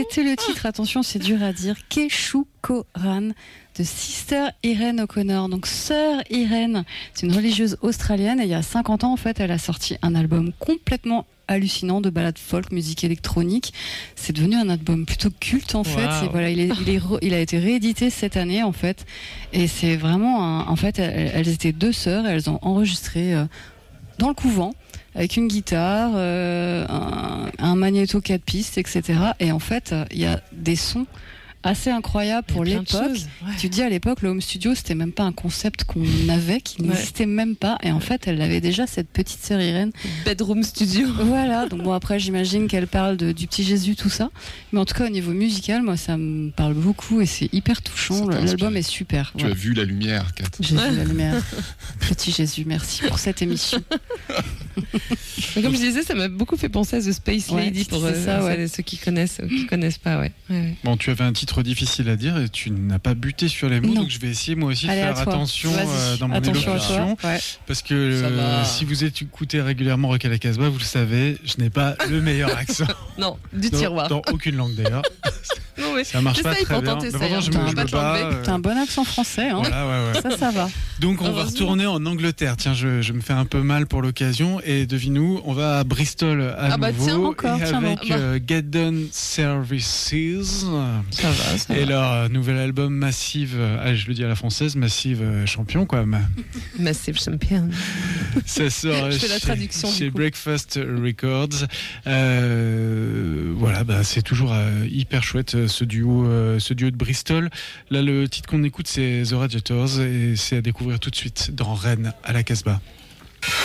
C'était le titre, attention, c'est dur à dire, Keshukoran de Sister Irene O'Connor. Donc Sœur Irene, c'est une religieuse australienne et il y a 50 ans en fait, elle a sorti un album complètement hallucinant de ballades folk, musique électronique. C'est devenu un album plutôt culte en fait. Et voilà, il a été réédité cette année en fait. Et c'est vraiment en fait, elles étaient deux sœurs et elles ont enregistré dans le couvent avec une guitare, un magnéto 4 pistes, etc. Et en fait, il y a des sons assez incroyable pour l'époque. Tu dis à l'époque, le home studio, c'était même pas un concept qu'on avait, qui n'existait même pas. Et en fait, elle avait déjà, cette petite sœur Irène. Bedroom studio. Voilà. Donc bon, après, j'imagine qu'elle parle du petit Jésus, tout ça. Mais en tout cas, au niveau musical, moi, ça me parle beaucoup et c'est hyper touchant. L'album est super. Tu as vu la lumière, Kat. J'ai vu la lumière. Petit Jésus, merci pour cette émission. Comme je disais, ça m'a beaucoup fait penser à The Space Lady pour ceux qui connaissent ou qui connaissent pas. Bon, tu avais un titre difficile à dire et tu n'as pas buté sur les mots, donc je vais essayer moi aussi de faire attention dans mon élocution, parce que si vous écoutez régulièrement Rock à la Casbah, vous le savez, je n'ai pas le meilleur accent. Non, du tiroir. Dans aucune langue d'ailleurs. Non, mais ça marche pas très bien. T'as un bon accent français, hein. Voilà, ça va. Donc on va retourner en Angleterre. Tiens, je me fais un peu mal pour l'occasion et devine-nous, on va à Bristol à nouveau avec Get Done Services. Ça va. Et leur nouvel album Massive, je le dis à la française, Massive Champion quoi. Massive Champion. Ça sort je fais la traduction chez Breakfast Records. Voilà, c'est toujours hyper chouette ce duo de Bristol. Là, le titre qu'on écoute, c'est The Radiators et c'est à découvrir tout de suite dans Rennes à la Casbah.